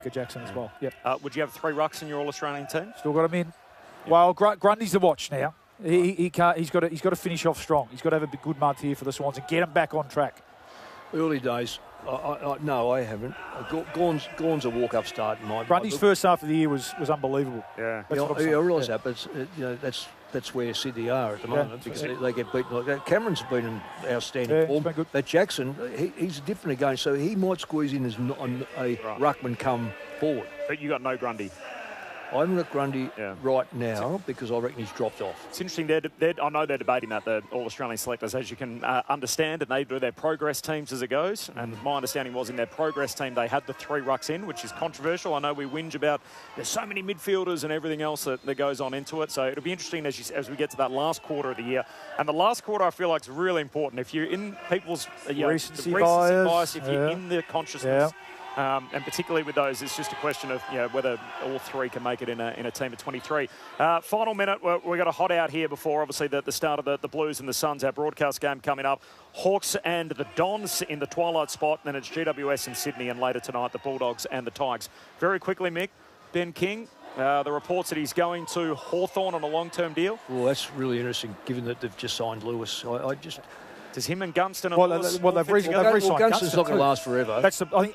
Jackson as well. Yep. Would you have 3 rucks in your All-Australian team? Still got him in. Yep. Well, Grundy's the watch now. He can't. He's got to finish off strong. He's got to have a good month here for the Swans and get him back on track. Early days. No, I haven't. Gawn's a walk-up start in my. Grundy's first half of the year was unbelievable. Yeah, I realise that, but that's where Sydney are at the moment because they get beaten like that. Cameron's been an outstanding form, been good. but Jackson, he's different again, so he might squeeze in as a ruckman come forward. But you got no Grundy. I haven't got Grundy right now because I reckon he's dropped off. It's interesting. I know they're debating that, the All-Australian selectors, as you can understand, and they do their progress teams as it goes. And my understanding was in their progress team, they had the 3 rucks in, which is controversial. I know we whinge about there's so many midfielders and everything else that goes on into it. So it'll be interesting as we get to that last quarter of the year. And the last quarter, I feel like, is really important. If you're in people's recency bias, if you're in the consciousness. And particularly with those, it's just a question of whether all 3 can make it in a team of 23. Final minute, we got a hot out here before obviously the start of the Blues and the Suns. Our broadcast game coming up. Hawks and the Dons in the twilight spot. Then it's GWS in Sydney, and later tonight the Bulldogs and the Tigers. Very quickly, Mick, Ben King. The reports that he's going to Hawthorn on a long-term deal. Well, that's really interesting, given that they've just signed Lewis. Does him and Gunston? They've re-signed Gunston's not going to last forever. I think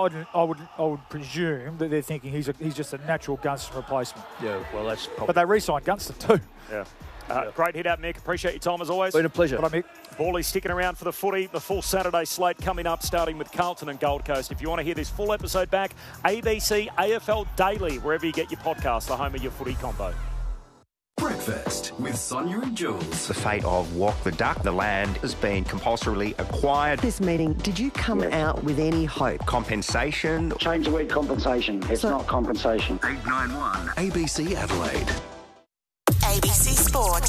I would presume that they're thinking he's just a natural Gunston replacement. Yeah, well, that's probably. But they re-signed Gunston too. Yeah. Great hit out, Mick. Appreciate your time as always. Been a pleasure. Mick. Bally sticking around for the footy. The full Saturday slate coming up, starting with Carlton and Gold Coast. If you want to hear this full episode back, ABC AFL Daily, wherever you get your podcast, the home of your footy combo. Breakfast with Sonia and Jules. The fate of Walk the Duck. The land has been compulsorily acquired. This meeting, did you come out with any hope? Compensation. Change the word compensation. It's not compensation. 891 ABC Adelaide. ABC Sport.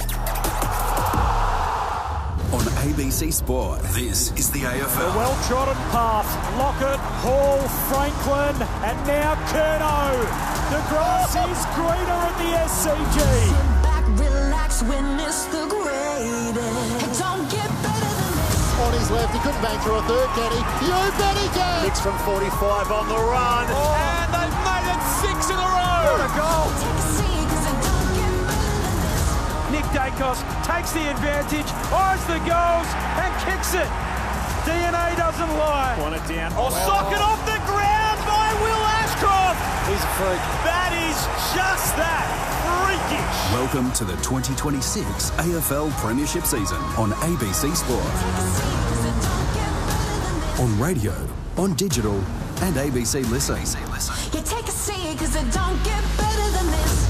On ABC Sport, this is the AFL. A well-trodden path. Lockett, Hall, Franklin, and now Curnow. The grass is greener at the SCG. Sit back, relax, witness the greatest. Don't get better than this. On his left, he couldn't bang through a third, can he? You bet he can. Hits from 45 on the run. And they've made it 6 in a row. What a goal. Take a seat, 'cause it don't get better than this. Nick Dacos takes the advantage, eyes the goals, and kicks it. DNA doesn't lie. Want it down. Sock it off the ground by Will Ashcroft. He's a freak. That is just that. Freakish. Welcome to the 2026 AFL Premiership season on ABC Sport. On radio, on digital, and ABC Listen. You take a seat, 'cause it don't get better than this.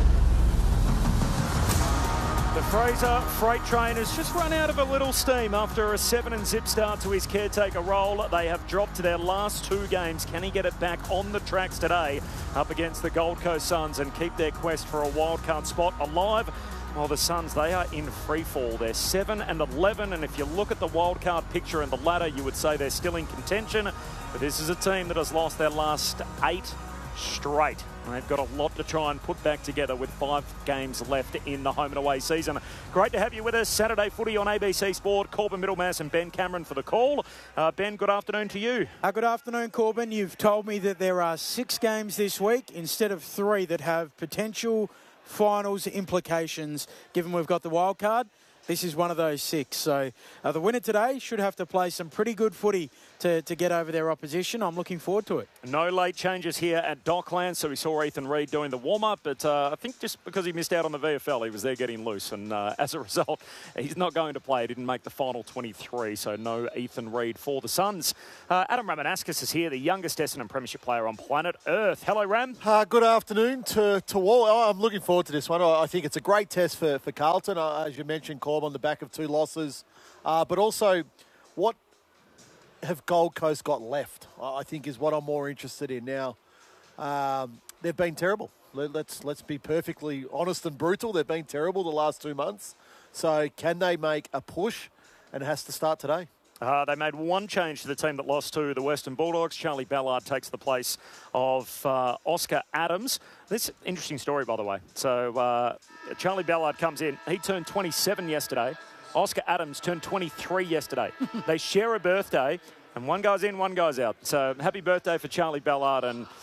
The Fraser freight train has just run out of a little steam after a 7-0 start to his caretaker role. They have dropped to their last 2 games. Can he get it back on the tracks today up against the Gold Coast Suns and keep their quest for a wildcard spot alive? Well, the Suns, they are in free fall. They're 7-11, and if you look at the wildcard picture and the ladder, you would say they're still in contention. But this is a team that has lost their last 8 straight. They've got a lot to try and put back together with 5 games left in the home and away season. Great to have you with us. Saturday footy on ABC Sport. Corbin Middlemass and Ben Cameron for the call. Ben, good afternoon to you. Good afternoon, Corbin. You've told me that there are 6 games this week instead of 3 that have potential finals implications, given we've got the wild card. This is one of those 6. So the winner today should have to play some pretty good footy to get over their opposition. I'm looking forward to it. No late changes here at Docklands, so we saw Ethan Reid doing the warm-up, but I think just because he missed out on the VFL, he was there getting loose, and as a result, he's not going to play. He didn't make the final 23, so no Ethan Reid for the Suns. Adam Ramanauskas is here, the youngest Essendon Premiership player on planet Earth. Hello, Ram. Good afternoon to all. I'm looking forward to this one. I think it's a great test for Carlton, as you mentioned, Corb, on the back of 2 losses. But also, what have Gold Coast got left, I think, is what I'm more interested in now. They've been terrible. Let's be perfectly honest and brutal. They've been terrible the last 2 months. So can they make a push? And it has to start today. They made 1 change to the team that lost to the Western Bulldogs. Charlie Ballard takes the place of Oscar Adams. This is an interesting story, by the way. So Charlie Ballard comes in. He turned 27 yesterday. Oscar Adams turned 23 yesterday. They share a birthday. And one guy's in, one guy's out. So happy birthday for Charlie Ballard. And